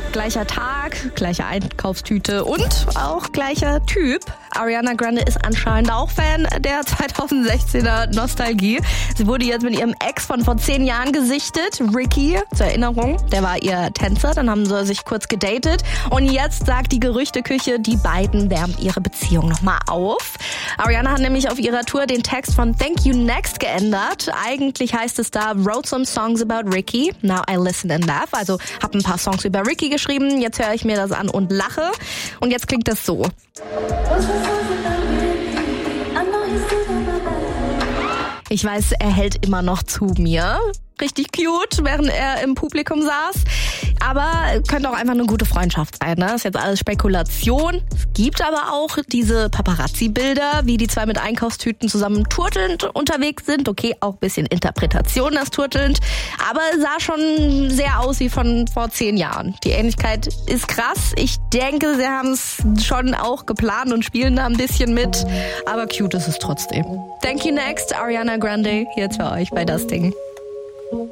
Gleicher Tag, gleiche Einkaufstüte und auch gleicher Typ. Ariana Grande ist anscheinend auch Fan der 2016er Nostalgie. Sie wurde jetzt mit ihrem Ex von vor 10 Jahren gesichtet, Ricky, zur Erinnerung. Der war ihr Tänzer, dann haben sie sich kurz gedatet. Und jetzt sagt die Gerüchteküche, die beiden wärmen ihre Beziehung nochmal auf. Ariana hat nämlich auf ihrer Tour den Text von Thank You Next geändert. Eigentlich heißt es da, wrote some songs about Ricky. Now I listen and laugh. Also hab ein paar Songs über Ricky geschrieben. Jetzt höre ich mir das an und lache. Und jetzt klingt das so. Ich weiß, er hält immer noch zu mir. Richtig cute, während er im Publikum saß. Aber könnte auch einfach eine gute Freundschaft sein, ne? Ist jetzt alles Spekulation. Es gibt aber auch diese Paparazzi-Bilder, wie die zwei mit Einkaufstüten zusammen turtelnd unterwegs sind. Okay, auch ein bisschen Interpretation, das turtelnd. Aber sah schon sehr aus wie von vor 10 Jahren. Die Ähnlichkeit ist krass. Ich denke, sie haben es schon auch geplant und spielen da ein bisschen mit. Aber cute ist es trotzdem. Thank You Next, Ariana Grande, jetzt für euch bei Das Ding.